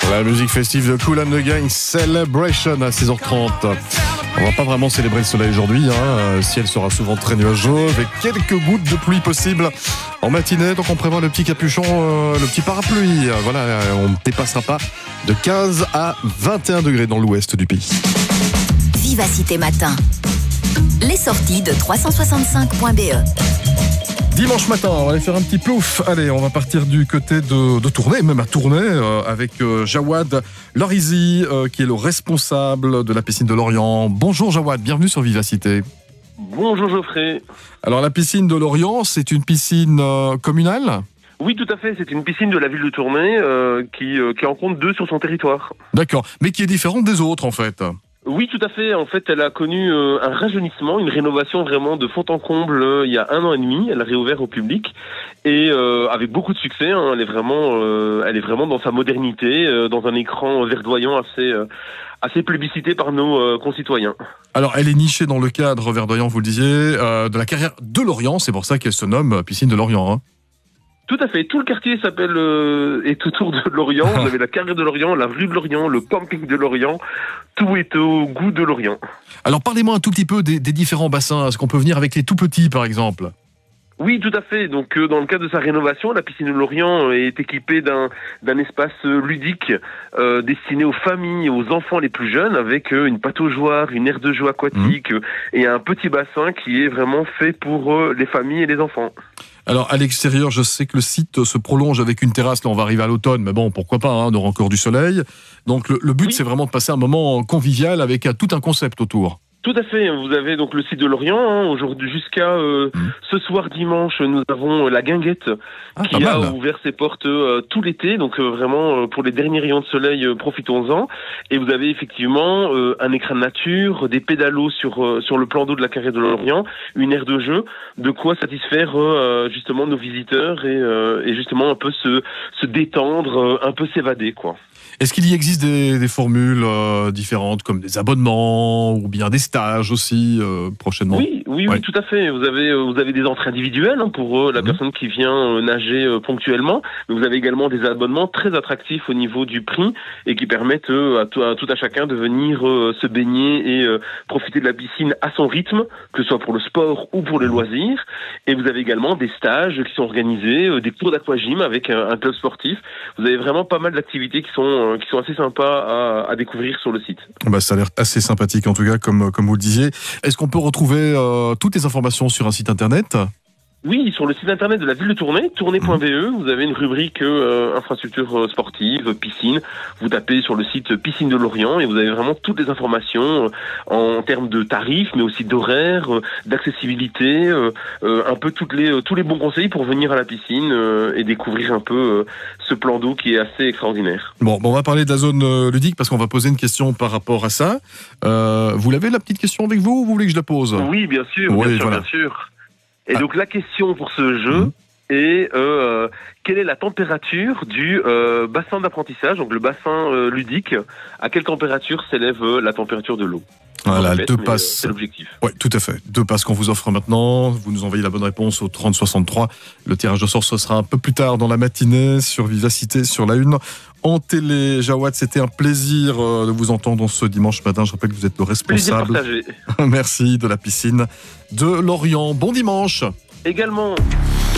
La musique festive de Kool and the Gang, Celebration à 6h30. On va pas vraiment célébrer le soleil aujourd'hui, hein. Ciel sera souvent très nuageux avec quelques gouttes de pluie possibles en matinée. Donc on prévoit le petit capuchon, le petit parapluie. Voilà, on ne dépassera pas de 15 à 21 degrés dans l'ouest du pays. Vivacité Matin. Les sorties de 365.be. Dimanche matin, on va aller faire un petit plouf. Allez, on va partir du côté de Tournai, même à Tournai, avec Jawad Lorizi, qui est le responsable de la piscine de Lorient. Bonjour Jawad, bienvenue sur Vivacité. Bonjour Geoffrey. Alors la piscine de Lorient, c'est une piscine communale ? Oui, tout à fait. C'est une piscine de la ville de Tournai qui en compte 2 sur son territoire. D'accord, mais qui est différente des autres en fait. Oui, tout à fait. En fait, elle a connu un rajeunissement, une rénovation vraiment de fond en comble il y a 1 an et demi. Elle a réouvert au public et avec beaucoup de succès. Hein. Elle est vraiment dans sa modernité, dans un écran verdoyant assez plébiscité par nos concitoyens. Alors, elle est nichée dans le cadre verdoyant, vous le disiez, de la carrière de Lorient. C'est pour ça qu'elle se nomme piscine de Lorient. Hein. Tout à fait. Tout le quartier est autour de Lorient. Vous avez la carrière de Lorient, la rue de Lorient, le camping de Lorient. Tout est au goût de Lorient. Alors, parlez-moi un tout petit peu des différents bassins. Est-ce qu'on peut venir avec les tout petits, par exemple ? Oui, tout à fait. Donc, dans le cadre de sa rénovation, la piscine de Lorient est équipée d'un espace ludique destiné aux familles et aux enfants les plus jeunes, avec une pataugeoire, une aire de jeu aquatique et un petit bassin qui est vraiment fait pour les familles et les enfants. Alors, à l'extérieur, je sais que le site se prolonge avec une terrasse. Là, on va arriver à l'automne, mais bon, pourquoi pas, on aura encore du soleil. Donc, le but, c'est vraiment de passer un moment convivial avec tout un concept autour. Tout à fait. Vous avez donc le site de Lorient. Aujourd'hui, jusqu'à ce soir dimanche, nous avons la Guinguette qui a ouvert ses portes tout l'été. Donc vraiment, pour les derniers rayons de soleil, profitons-en. Et vous avez effectivement un écran de nature, des pédalos sur le plan d'eau de la carrière de Lorient, une aire de jeu, de quoi satisfaire justement nos visiteurs et justement un peu se détendre, un peu s'évader, quoi. Est-ce qu'il y existe des formules différentes, comme des abonnements ou bien des stages aussi prochainement ? Oui, tout à fait. Vous avez des entrées individuelles pour la personne qui vient nager ponctuellement, mais vous avez également des abonnements très attractifs au niveau du prix et qui permettent à tout à chacun de venir se baigner et profiter de la piscine à son rythme, que ce soit pour le sport ou pour les loisirs. Et vous avez également des stages qui sont organisés, des cours d'aquagym avec un club sportif. Vous avez vraiment pas mal d'activités qui sont assez sympas à découvrir sur le site. Ça a l'air assez sympathique en tout cas, comme vous le disiez. Est-ce qu'on peut retrouver toutes les informations sur un site internet ? Oui, sur le site internet de la ville de Tournai, tournai.be, vous avez une rubrique infrastructures sportives, piscine. Vous tapez sur le site Piscine de Lorient et vous avez vraiment toutes les informations en termes de tarifs, mais aussi d'horaires, d'accessibilité, un peu tous les bons conseils pour venir à la piscine et découvrir un peu ce plan d'eau qui est assez extraordinaire. Bon, on va parler de la zone ludique parce qu'on va poser une question par rapport à ça. Vous l'avez la petite question avec vous ou vous voulez que je la pose ? Oui, bien sûr, bien sûr. Et donc la question pour ce jeu est quelle est la température du bassin d'apprentissage, donc le bassin ludique, à quelle température s'élève la température de l'eau ? Voilà, 2 passes. C'est l'objectif. Oui, tout à fait. 2 passes qu'on vous offre maintenant. Vous nous envoyez la bonne réponse au 3063. Le tirage de sort, ce sera un peu plus tard dans la matinée sur Vivacité, sur la Une. En télé, Jawad, c'était un plaisir de vous entendre ce dimanche matin. Je rappelle que vous êtes le responsable. Merci de la piscine de Lorient. Bon dimanche. Également.